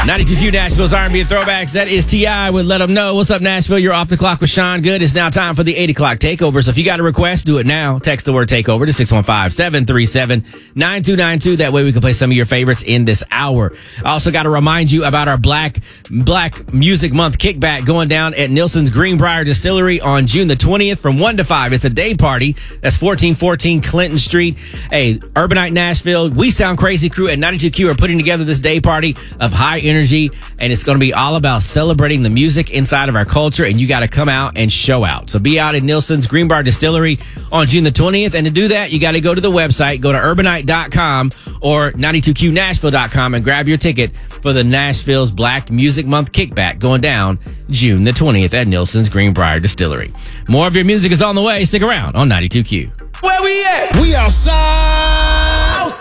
92Q Nashville's R&B and Throwbacks. That is T.I. with Let 'Em Know. What's up, Nashville? You're off the clock with Sean Good. It's now time for the 8 o'clock takeover. So if you got a request, do it now. Text the word takeover to 615-737-9292. That way we can play some of your favorites in this hour. I also got to remind you about our Black Music Month kickback going down at Nelson's Greenbrier Distillery on June the 20th from 1 to 5. It's a day party. That's 1414 Clinton Street. Hey, Urbanite Nashville, We Sound Crazy crew at 92Q are putting together this day party of high energy, and it's going to be all about celebrating the music inside of our culture, and you got to come out and show out. So be out at Nelson's Greenbrier Distillery on June the 20th, and to do that, you got to go to the website, go to urbanite.com or 92qnashville.com and grab your ticket for the Nashville's Black Music Month kickback going down June the 20th at Nelson's Greenbrier Distillery. More of your music is on the way. Stick around on 92Q. Where we at? We outside.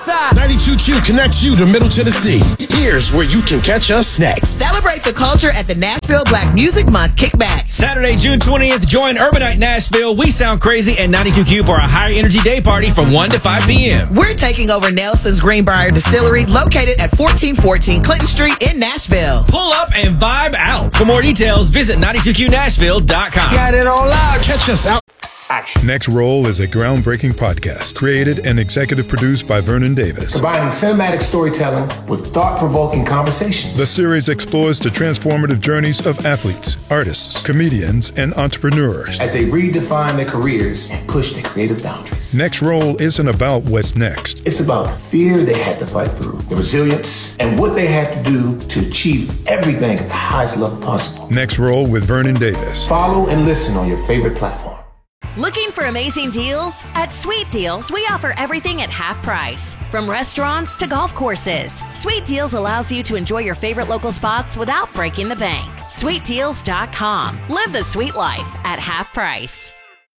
92Q connects you to Middle Tennessee. Here's where you can catch us next. Celebrate the culture at the Nashville Black Music Month kickback. Saturday, June 20th, join Urbanite Nashville, We Sound Crazy, and 92Q for a high energy day party from 1 to 5 p.m. We're taking over Nelson's Greenbrier Distillery, located at 1414 Clinton Street in Nashville. Pull up and vibe out. For more details, visit 92qnashville.com. Got it all out. Catch us out. Next Roll is a groundbreaking podcast created and executive produced by Vernon Davis. Combining cinematic storytelling with thought-provoking conversations. The series explores the transformative journeys of athletes, artists, comedians, and entrepreneurs as they redefine their careers and push their creative boundaries. Next Roll isn't about what's next. It's about the fear they had to fight through, the resilience, and what they had to do to achieve everything at the highest level possible. Next Roll with Vernon Davis. Follow and listen on your favorite platform. Looking for amazing deals? At Sweet Deals, we offer everything at half price. From restaurants to golf courses, Sweet Deals allows you to enjoy your favorite local spots without breaking the bank. SweetDeals.com. Live the sweet life at half price.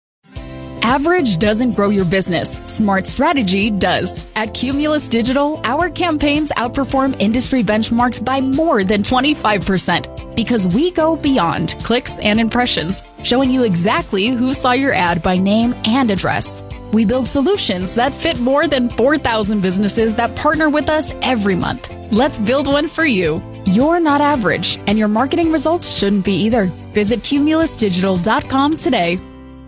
Average doesn't grow your business. Smart strategy does. At Cumulus Digital, our campaigns outperform industry benchmarks by more than 25% because we go beyond clicks and impressions, showing you exactly who saw your ad by name and address. We build solutions that fit more than 4,000 businesses that partner with us every month. Let's build one for you. You're not average, and your marketing results shouldn't be either. Visit cumulusdigital.com today.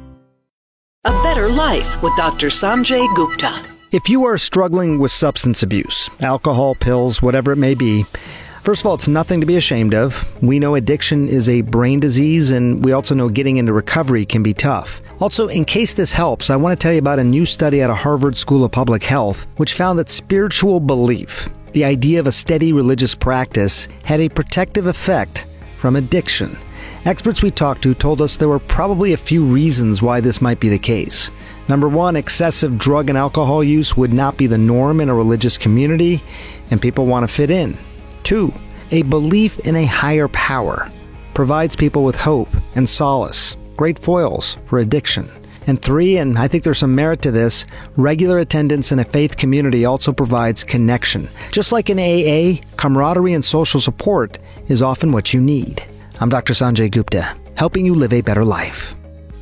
A Better Life with Dr. Sanjay Gupta. If you are struggling with substance abuse, alcohol, pills, whatever it may be, first of all, it's nothing to be ashamed of. We know addiction is a brain disease, and we also know getting into recovery can be tough. Also, in case this helps, I want to tell you about a new study out of Harvard School of Public Health, which found that spiritual belief, the idea of a steady religious practice, had a protective effect from addiction. Experts we talked to told us there were probably a few reasons why this might be the case. Number one, excessive drug and alcohol use would not be the norm in a religious community, and people want to fit in. Two, a belief in a higher power provides people with hope and solace, great foils for addiction. And three, and I think there's some merit to this, regular attendance in a faith community also provides connection. Just like in AA, camaraderie and social support is often what you need. I'm Dr. Sanjay Gupta, helping you live a better life.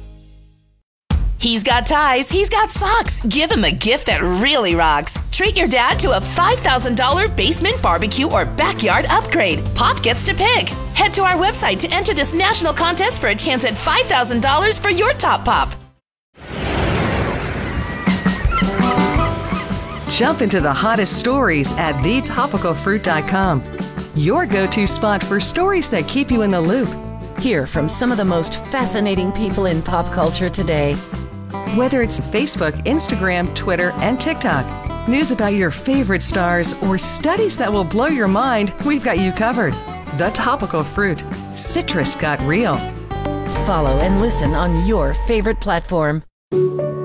He's got ties, he's got socks. Give him a gift that really rocks. Treat your dad to a $5,000 basement barbecue or backyard upgrade. Pop gets to pick. Head to our website to enter this national contest for a chance at $5,000 for your top pop. Jump into the hottest stories at thetopicalfruit.com. Your go-to spot for stories that keep you in the loop. Hear from some of the most fascinating people in pop culture today. Whether it's Facebook, Instagram, Twitter, and TikTok, news about your favorite stars, or studies that will blow your mind, we've got you covered. The Topical Fruit. Citrus got real. Follow and listen on your favorite platform.